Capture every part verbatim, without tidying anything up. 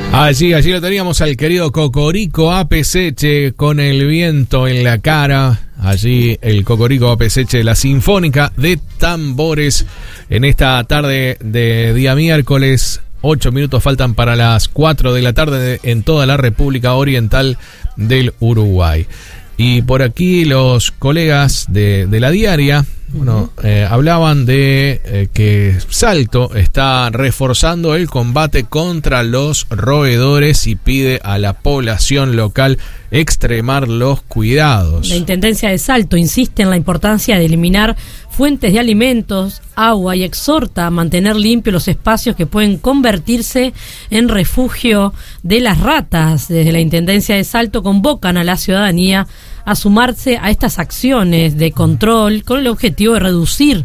Allí, allí lo teníamos al querido Cocorico Apeseche con el viento en la cara. Allí el Cocorico Apeseche, la Sinfónica de Tambores, en esta tarde de día miércoles. Ocho minutos faltan para las cuatro de la tarde en toda la República Oriental del Uruguay. Y por aquí los colegas de, de la diaria, bueno, eh, hablaban de eh, que Salto está reforzando el combate contra los roedores y pide a la población local extremar los cuidados. La Intendencia de Salto insiste en la importancia de eliminar fuentes de alimentos, agua y exhorta a mantener limpios los espacios que pueden convertirse en refugio de las ratas. Desde la Intendencia de Salto convocan a la ciudadanía a sumarse a estas acciones de control con el objetivo de reducir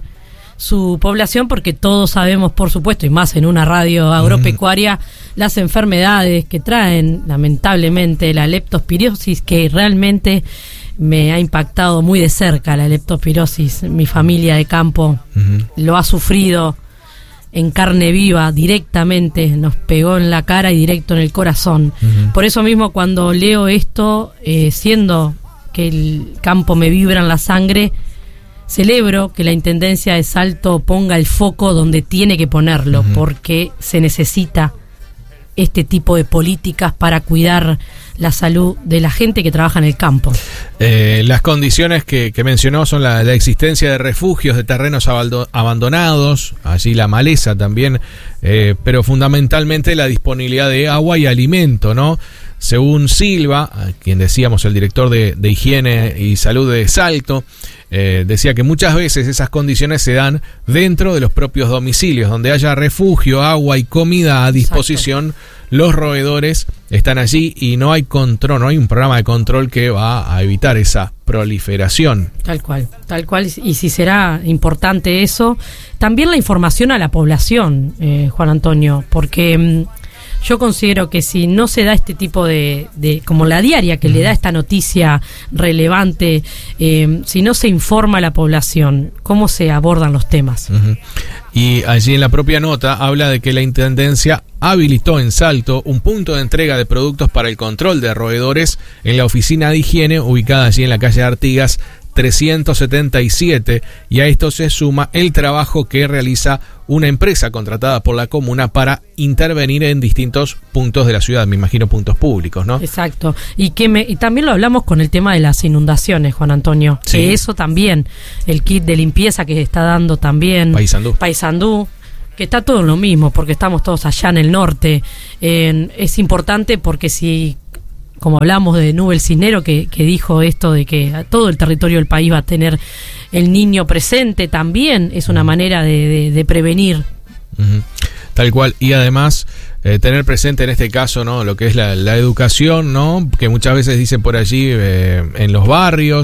su población, porque todos sabemos, por supuesto, y más en una radio agropecuaria, mm. las enfermedades que traen, lamentablemente, la leptospirosis, que realmente me ha impactado muy de cerca la leptospirosis. Mi familia de campo uh-huh. lo ha sufrido en carne viva, directamente, nos pegó en la cara y directo en el corazón. Uh-huh. Por eso mismo, cuando leo esto, eh, siendo que el campo me vibra en la sangre, celebro que la Intendencia de Salto ponga el foco donde tiene que ponerlo, uh-huh. porque se necesita este tipo de políticas para cuidar la salud de la gente que trabaja en el campo. Eh, las condiciones que, que mencionó son la, la existencia de refugios de terrenos abaldo, abandonados, allí la maleza también, eh, pero fundamentalmente la disponibilidad de agua y alimento, ¿no? Según Silva, a quien decíamos el director de, de Higiene y Salud de Salto, eh, decía que muchas veces esas condiciones se dan dentro de los propios domicilios, donde haya refugio, agua y comida a disposición. Exacto. Los roedores están allí y no hay control, no hay un programa de control que va a evitar esa proliferación. Tal cual, tal cual, y si será importante eso, también la información a la población, eh, Juan Antonio, porque mmm, yo considero que si no se da este tipo de, de como la diaria que uh-huh. le da esta noticia relevante, eh, si no se informa a la población, ¿cómo se abordan los temas? Uh-huh. Y allí en la propia nota habla de que la Intendencia habilitó en Salto un punto de entrega de productos para el control de roedores en la oficina de higiene ubicada allí en la calle Artigas trescientos setenta y siete, y a esto se suma el trabajo que realiza una empresa contratada por la comuna para intervenir en distintos puntos de la ciudad, me imagino puntos públicos, ¿no? Exacto, y que me, y también lo hablamos con el tema de las inundaciones, Juan Antonio, sí. que eso también, el kit de limpieza que está dando también Paysandú, Paysandú que está todo en lo mismo, porque estamos todos allá en el norte, eh, es importante porque si, como hablamos de Nubel Cisnero, que, que dijo esto de que todo el territorio del país va a tener el niño presente, también es una manera de, de, de prevenir. Uh-huh. Tal cual, y además eh, tener presente en este caso, ¿no?, lo que es la, la educación, ¿no?, que muchas veces dicen por allí eh, en los barrios,